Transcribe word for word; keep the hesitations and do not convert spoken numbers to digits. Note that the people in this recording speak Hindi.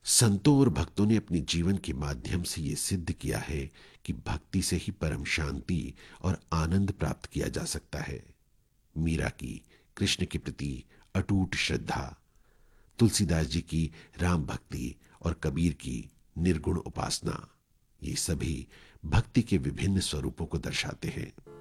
संतों और भक्तों ने अपने जीवन के माध्यम से यह सिद्ध किया है कि भक्ति से ही परम शांति और आनंद प्राप्त किया जा सकता है। मीरा की कृष्ण के प्रति अटूट श्रद्धा, तुलसीदास जी की राम भक्ति और कबीर की निर्गुण उपासना, ये सभी भक्ति के विभिन्न स्वरूपों को दर्शाते हैं।